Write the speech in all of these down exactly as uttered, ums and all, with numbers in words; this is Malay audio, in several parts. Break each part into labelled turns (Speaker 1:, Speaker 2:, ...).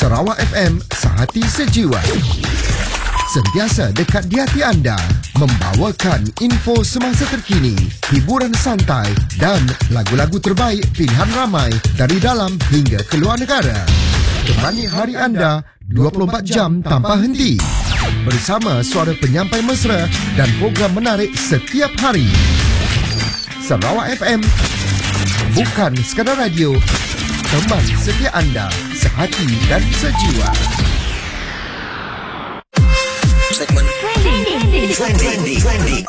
Speaker 1: Sarawak F M, sehati sejiwa. Sentiasa dekat di hati anda, membawakan info semasa terkini, hiburan santai dan lagu-lagu terbaik pilihan ramai dari dalam hingga keluar negara. Temani hari anda dua puluh empat jam tanpa henti. Bersama suara penyampai mesra dan program menarik setiap hari. Sarawak F M, bukan sekadar radio, teman setia anda, sehati dan sejiwa. Segmen Trending. Trending. Trending.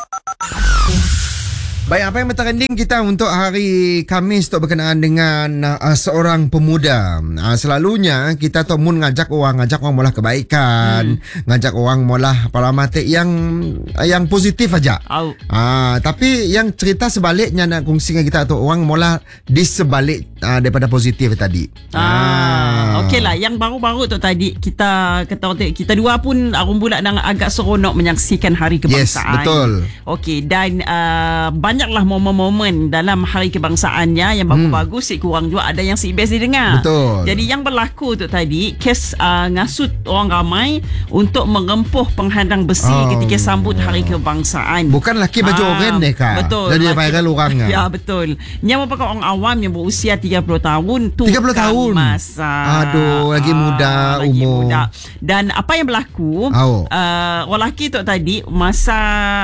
Speaker 1: Baik, apa yang bertrending kita untuk hari Khamis untuk berkenaan dengan uh, seorang pemuda. Uh, selalunya kita tu mun ngajak orang, ngajak orang molah kebaikan, hmm. ngajak orang molah paramatik yang uh, yang positif aja. Oh. Uh, tapi yang cerita sebaliknya nak kongsi dengan kita tu orang molah di sebalik uh, daripada positif tadi.
Speaker 2: Ah, uh. okeylah, yang baru-baru tu tadi kita kata kita dua pun arum bulan dan agak seronok menyaksikan Hari Kebangsaan.
Speaker 1: Yes, betul.
Speaker 2: Okey, dan uh, banyaklah momen-momen dalam Hari Kebangsaannya yang bagus-bagus, hmm. si kurang juga ada yang si best didengar.
Speaker 1: Betul.
Speaker 2: Jadi yang berlaku tu tadi, kes uh, ngasut orang ramai untuk mengempuh penghadang besi oh. ketika sambut Hari Kebangsaan.
Speaker 1: Bukan laki baju ah, oren deh kak.
Speaker 2: Betul.
Speaker 1: Jadi viral orangnya.
Speaker 2: Ya, betul. Yang merupakan orang awam yang berusia tiga puluh tahun tu.
Speaker 1: tiga puluh tahun.
Speaker 2: Masa.
Speaker 1: Aduh, lagi muda
Speaker 2: ah, lagi
Speaker 1: umur.
Speaker 2: Muda. Dan apa yang berlaku? Oh. Uh, orang lelaki tu tadi masa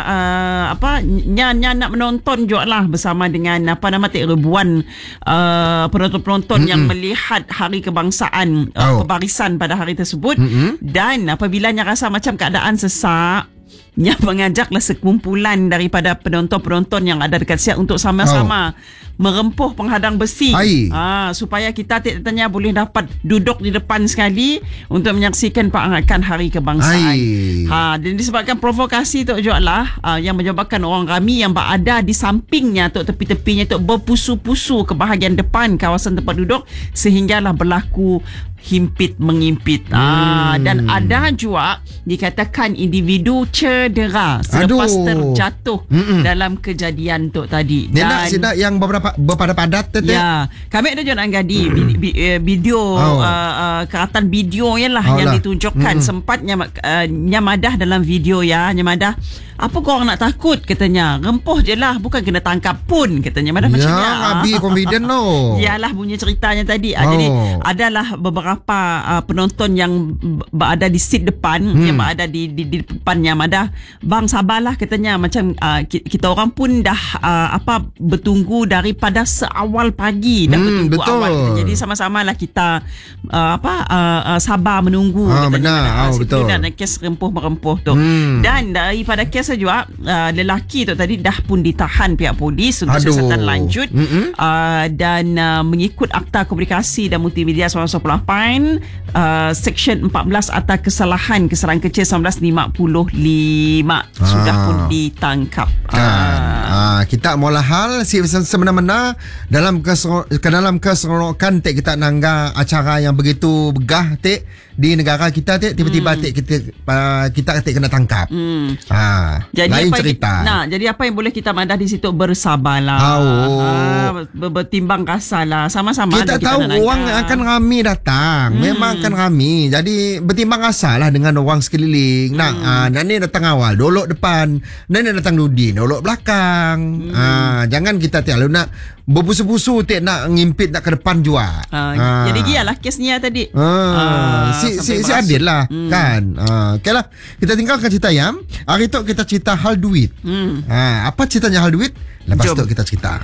Speaker 2: uh, apa nya nak menonton juga lah bersama dengan apa nama tak ribuan uh, penonton-penonton mm-hmm. yang melihat Hari Kebangsaan uh, oh. pembarisan pada hari tersebut, mm-hmm. dan apabila nya rasa macam keadaan sesak, nya mengajaklah sekumpulan daripada penonton-penonton yang ada dekat siap untuk sama-sama oh. merempuh penghadang besi ah, supaya kita tanya boleh dapat duduk di depan sekali untuk menyaksikan peringatan Hari Kebangsaan. Ha, dan disebabkan provokasi tu juga lah uh, yang menyebabkan orang ramai yang berada di sampingnya tu tepi-tepinya tu berpusu-pusu ke bahagian depan kawasan tempat duduk sehinggalah berlaku himpit mengimpit. Hmm. Ah, dan ada juga dikatakan individu cedera selepas Aduh. terjatuh Mm-mm. dalam kejadian tu tadi.
Speaker 1: Dan sidak yang beberapa berpadat-padat tu.
Speaker 2: Ya, kami ada juga Angadi mm. video oh. uh, uh, keratan video yang lah oh yang lah. ditunjukkan mm. sempatnya uh, nyamadah dalam video ya, nyamadah apa kau orang nak takut katanya, rempuh je lah, bukan kena tangkap pun katanya. Madah ya, macam ni. Ya,
Speaker 1: Abi confident loh.
Speaker 2: Yalah bunyi ceritanya tadi. Oh. Jadi adalah beberapa uh, penonton yang berada di seat depan, hmm. yang berada di, di, di depannya. Madah, bang sabarlah katanya, macam uh, kita orang pun dah uh, apa bertunggu daripada seawal pagi, dah hmm, bertunggu betul. awal. Jadi sama-samalah kita uh, apa uh, uh, sabar menunggu.
Speaker 1: Ah, benar. Oh, betul.
Speaker 2: Dan kes rempuh merempuh tu. Hmm. Dan daripada kes juga uh, lelaki tu tadi dah pun ditahan pihak polis untuk siasatan lanjut, uh, dan uh, mengikut Akta Komunikasi dan Multimedia seribu sembilan ratus sembilan puluh lapan uh, Seksyen empat belas Akta Kesalahan Keserangan Kecil seribu sembilan ratus lima puluh lima ah. sudah pun ditangkap.
Speaker 1: Kan. Ah. Ah, kita mula hal si sebenarnya dalam keser- ke dalam keseronokan tek kita nangga acara yang begitu begah tek di negara kita tek tiba-tiba hmm. tek kita uh, kita tek kena tangkap. Hmm. Ah.
Speaker 2: Jadi
Speaker 1: lain
Speaker 2: apa
Speaker 1: cerita.
Speaker 2: Yang, nah, jadi apa yang boleh kita madah di situ, bersabarlah.
Speaker 1: Oh.
Speaker 2: Ah, bertimbang kasarlah. Sama-sama
Speaker 1: kita, kita tahu orang akan ramai datang. Hmm. Memang akan ramai. Jadi bertimbang kasarlah dengan orang sekeliling. Hmm. Nah, ah, dan ni datang awal, dolok depan. Dan ni datang dudi, dolok belakang. Hmm. Ah, jangan kita tiap nak berpusu-pusu tak nak ngimpit nak ke depan juga.
Speaker 2: Ah, ah. Jadi gialah kesnya tadi.
Speaker 1: Ah, ah, si si, si adil lah hmm. kan. Ah, okeylah. Kita tinggalkan cerita yang hari tu kita cerita hal duit. Hmm. Ah, apa ceritanya hal duit? Lepas Jom. tu kita cerita.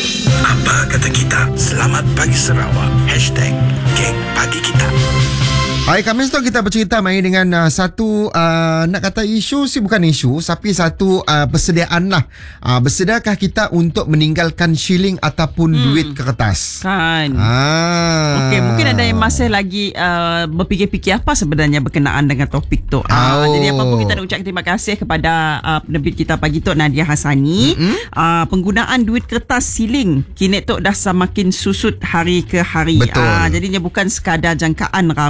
Speaker 3: Apa kata kita? Selamat pagi Sarawak. Hashtag Geng Pagi Kita.
Speaker 1: Hari Khamis tu kita bercerita main dengan uh, satu uh, nak kata isu sih bukan isu, tapi satu uh, persediaan lah. Uh, bersediakah kita untuk meninggalkan shilling ataupun hmm. duit kertas? Kan.
Speaker 2: Ah. Okey, mungkin ada yang masih lagi uh, berfikir-fikir apa sebenarnya berkenaan dengan topik tu. Uh, oh. Jadi apa pun kita nak ucapkan terima kasih kepada uh, penerbit kita pagi tu, Nadia Hasani. Mm-hmm. Uh, penggunaan duit kertas shilling kini tu dah semakin susut hari ke hari.
Speaker 1: Betul.
Speaker 2: Uh, jadinya bukan sekadar jangkaan ram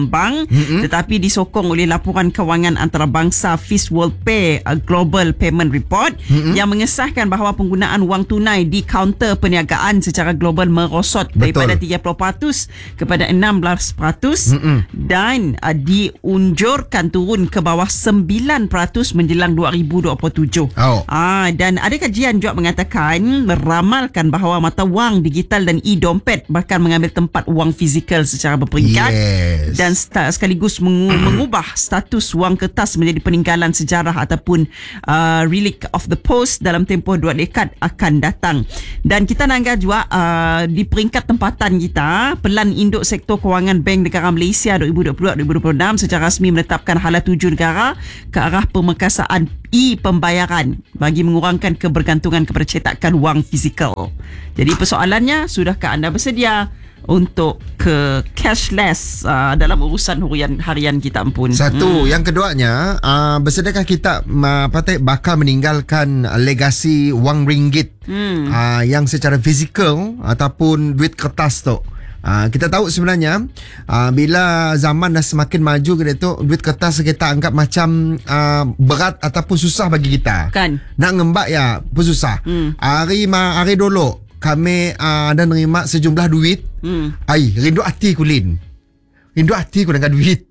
Speaker 2: bank, mm-hmm. tetapi disokong oleh laporan kewangan antarabangsa Fist World Pay uh, Global Payment Report mm-hmm. yang mengesahkan bahawa penggunaan wang tunai di kaunter perniagaan secara global merosot Betul. daripada tiga puluh peratus kepada enam belas peratus mm-hmm. dan uh, diunjurkan turun ke bawah sembilan peratus menjelang dua ribu dua puluh tujuh. Oh. Ah, dan ada kajian juga mengatakan meramalkan bahawa mata wang digital dan e-dompet bahkan mengambil tempat wang fizikal secara berperingkat yes. dan sekaligus mengubah status wang kertas menjadi peninggalan sejarah ataupun uh, relic of the post dalam tempoh dua dekad akan datang. Dan kita nak angkat juga uh, di peringkat tempatan kita, Pelan Induk Sektor Kewangan Bank Negara Malaysia dua ribu dua puluh dua ribu dua puluh enam secara rasmi menetapkan hala tuju negara ke arah pemerkasaan e-pembayaran bagi mengurangkan kebergantungan kepada cetakan wang fizikal. Jadi persoalannya, sudahkah anda bersedia untuk ke cashless uh, dalam urusan harian harian kita pun?
Speaker 1: Satu, hmm. yang keduanya, uh, bersediakah kita uh, patut bakal meninggalkan legasi wang ringgit hmm. uh, yang secara fizikal ataupun duit kertas tu? Uh, kita tahu sebenarnya uh, bila zaman dah semakin maju kita tu, duit kertas kita anggap macam uh, berat ataupun susah bagi kita. Kan? Nak ngembak ya pun susah. Hmm. Hari ma hari dulu kami uh, ada nerima sejumlah duit. Hmm. Ai, rindu hati kulin. Rindu hati ku dengan duit.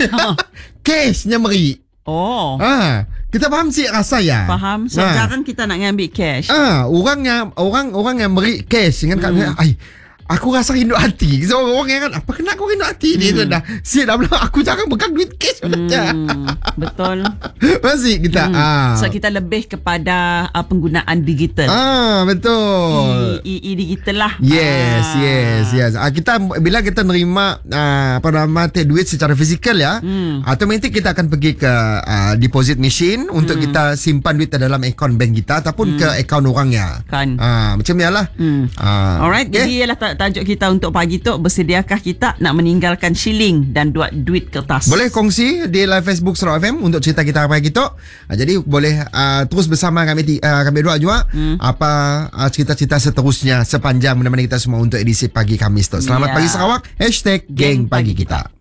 Speaker 1: Cashnya meri. Oh. Ah, kita faham sih rasa ya.
Speaker 2: Faham. Sekarang ah. kita nak ngambil cash.
Speaker 1: Ah, orang yang orang orang yang meri cash dengan hmm. kami, ai aku rasa rindu hati. So orang yang kan, apa kena aku rindu hati ni? Hmm. Dah siap dah bilang aku jangan pegang duit cash.
Speaker 2: Hmm. Betul.
Speaker 1: Masih kita hmm. ah.
Speaker 2: So kita lebih kepada uh, penggunaan digital.
Speaker 1: Ah, betul.
Speaker 2: E, e, e digital lah.
Speaker 1: Yes,
Speaker 2: ah.
Speaker 1: yes, yes. Ah, kita bila kita nerima ah, apa nama duit secara fizikal ya, hmm. automatik kita akan pergi ke ah, deposit machine hmm. untuk kita simpan duit dalam akaun bank kita ataupun hmm. ke akaun orangnya. Kan. Ah, macam nialah. Hmm.
Speaker 2: Ah. Alright, okay. Jadi ialah tajuk kita untuk pagi tu, bersediakah kita nak meninggalkan shilling dan duit duit kertas?
Speaker 1: Boleh kongsi di live Facebook Sarawak F M untuk cerita kita pagi tu. Uh, jadi boleh uh, terus bersama kami uh, kami dua juga hmm. apa uh, cerita-cerita seterusnya sepanjang mana-mana kita semua untuk edisi pagi Khamis tu. Selamat yeah. pagi Sarawak. Hashtag Geng Pagi Kita.